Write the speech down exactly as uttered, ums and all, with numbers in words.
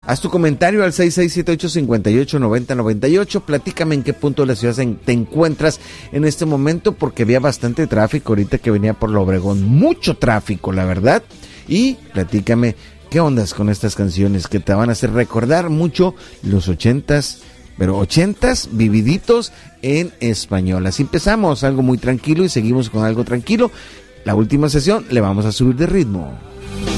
Haz tu comentario al seis seis siete ocho, cinco ocho, nueve cero nueve ocho. Platícame en qué punto de la ciudad te encuentras en este momento, porque había bastante tráfico ahorita que venía por la Obregón. Mucho tráfico, la verdad. Y platícame qué ondas con estas canciones que te van a hacer recordar mucho los ochentas, pero ochentas vividitos en español. Así empezamos, algo muy tranquilo, y seguimos con algo tranquilo. La última sesión le vamos a subir de ritmo.